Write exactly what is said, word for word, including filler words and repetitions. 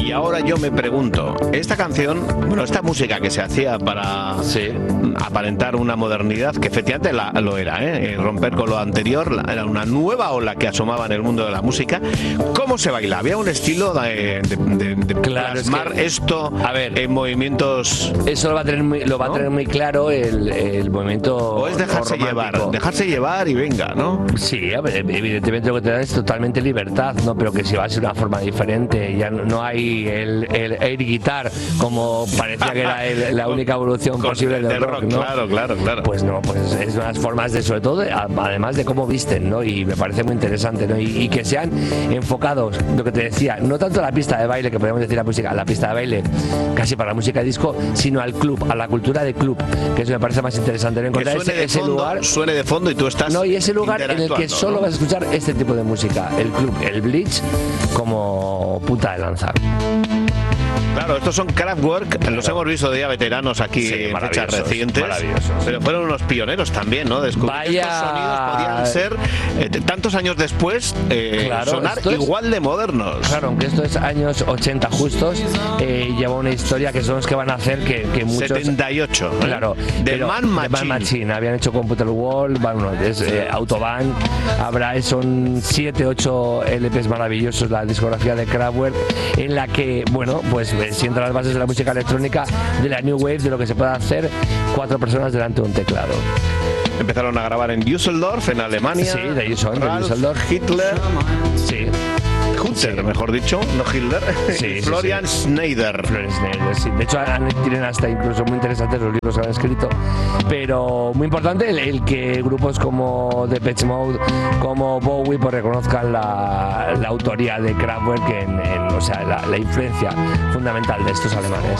Y ahora yo me pregunto, esta canción, bueno, esta música que se hacía para sí. aparentar una modernidad, que efectivamente la, lo era, ¿eh? Romper con lo anterior, la, era una nueva ola que asomaba en el mundo de la música. ¿Cómo se baila? Había un estilo de, de, de, de claro, plasmar es que, esto a ver, en movimientos. Eso lo va a tener muy, lo va ¿no? a tener muy claro el, el movimiento. O es dejarse romántico. llevar, dejarse llevar y venga, ¿no? Sí, a ver, evidentemente lo que te da es totalmente libertad, ¿no? Pero que si va a ser una forma diferente, ya no, no hay el, el air guitar como parecía que era el, la única evolución Con, posible del de rock, rock, ¿no? Claro, claro, claro. Pues no, pues es unas formas de, sobre todo, de, además de cómo visten, ¿no? Y me parece muy interesante, ¿no? Y, y que sean enfocados, lo que te decía, no tanto a la pista de baile, que podemos decir la música, a la pista de baile, casi para la música de disco, sino al club, a la cultura de club, que eso me parece más interesante, ¿no? Encontrar ese, ese fondo, lugar, suene de fondo y tú estás no, y ese lugar en el que solo ¿no? vas a escuchar este tipo de música, el club, el Bleach, como punta de lanza. Claro, estos son Kraftwerk, los claro. hemos visto de ya veteranos aquí sí, en fechas recientes, pero fueron unos pioneros también, ¿no? Descubrir Vaya... que estos sonidos podían ser, eh, tantos años después, eh, claro, sonar es... igual de modernos. Claro, aunque esto es años ochenta justos, eh, lleva una historia que son los que van a hacer que, que muchos... setenta y ocho, ¿eh? Claro. The Man Machine. Man Machine. Habían hecho Computer World, bueno, es, eh, Autobahn, habrá, son siete, ocho L Pes maravillosos, la discografía de Kraftwerk, en la que, bueno, pues eh, sientan las bases de la música electrónica, de la New Wave, de lo que se puede hacer cuatro personas delante de un teclado. Empezaron a grabar en Düsseldorf, en Alemania. Sí, de ahí son, de Düsseldorf. Hitler. Sí. Hunter, sí. mejor dicho, no Hitler. Sí, Florian sí, sí. Schneider. Florian Schneider, sí. De hecho, han, tienen hasta incluso muy interesantes los libros que han escrito. Pero muy importante el, el que grupos como Depeche Mode, como Bowie, pues reconozcan la, la autoría de Kraftwerk, en, en, o sea, la, la influencia fundamental de estos alemanes.